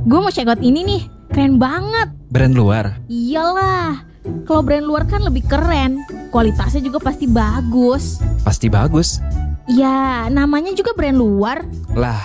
gue mau check out ini nih, keren banget. Brand luar? Iyalah, kalau brand luar kan lebih keren, kualitasnya juga pasti bagus. Pasti bagus. Ya, namanya juga brand luar. Lah,